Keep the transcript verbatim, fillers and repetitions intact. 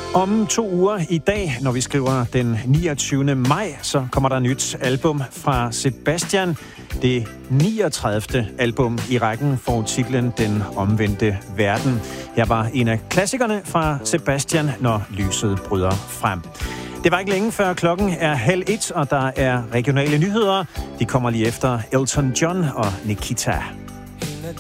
Om to uger i dag, når vi skriver den niogtyvende maj, så kommer der et nyt album fra Sebastian. Det niogtredivte album i rækken får titlen Den omvendte verden. Her var en af klassikerne fra Sebastian, Når lyset bryder frem. Det var ikke længe før klokken er halv et, og der er regionale nyheder. De kommer lige efter Elton John og Nikita.